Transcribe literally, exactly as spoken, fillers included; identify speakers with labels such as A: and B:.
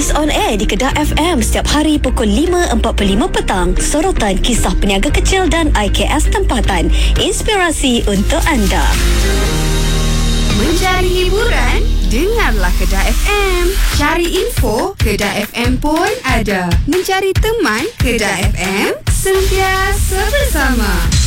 A: News on Air di Kedah F M setiap hari pukul lima empat puluh lima petang. Sorotan kisah peniaga kecil dan I K S tempatan. Inspirasi untuk anda.
B: Mencari hiburan? Dengarlah Kedah F M. Cari info? Kedah F M pun ada. Mencari teman? Kedah F M sentiasa bersama.